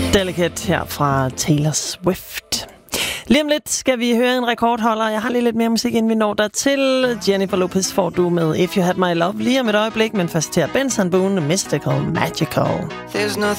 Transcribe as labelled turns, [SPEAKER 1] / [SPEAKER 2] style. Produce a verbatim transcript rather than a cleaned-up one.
[SPEAKER 1] Delicate her fra Taylor Swift. Lige om lidt skal vi høre en rekordholder. Jeg har lige lidt mere musik, inden vi når dertil. Jennifer Lopez får du med If You Had My Love lige om et øjeblik, men først til Benson Boone, Mystical Magical.
[SPEAKER 2] There's no